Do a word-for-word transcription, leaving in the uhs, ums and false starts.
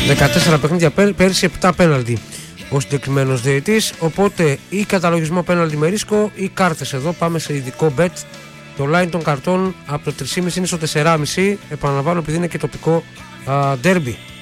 δεκατέσσερα παιχνίδια πέρσι, επτά πέναλτι ο συγκεκριμένος διαιτητής. Οπότε ή καταλογισμό πέναλτι με ρίσκο ή κάρτες. Εδώ πάμε σε ειδικό bet. Το line των καρτών από το τρία κόμμα πέντε είναι στο τέσσερα κόμμα πέντε. Επαναλαμβάνω, επειδή είναι και τοπικό ντέρμπι.